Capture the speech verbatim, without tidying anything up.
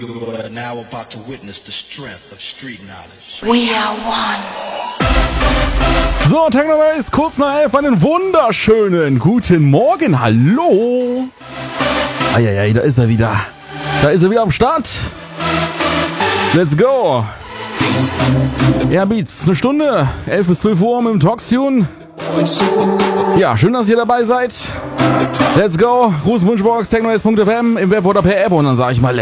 You are now about to witness the strength of street knowledge. We are one. So, Technobass, kurz nach elf, einen wunderschönen guten Morgen, hallo. Eieiei, da ist er wieder. Da ist er wieder am Start. Let's go. Ja, Beats, eine Stunde, elf bis zwölf Uhr mit dem Talkstune. Ja, schön, dass ihr dabei seid. Let's go. Gruß, Wunschbox, technobass punkt f m im Web oder per App und dann sage ich mal, let's